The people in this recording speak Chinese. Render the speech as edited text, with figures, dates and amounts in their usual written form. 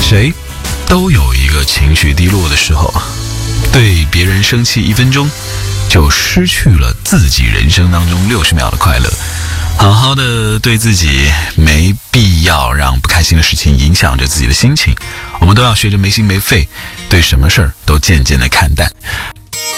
谁都有一个情绪低落的时候，对别人生气1分钟，就失去了自己人生当中60秒的快乐。好好的对自己，没必要让不开心的事情影响着自己的心情。我们都要学着没心没肺，对什么事儿都渐渐的看淡。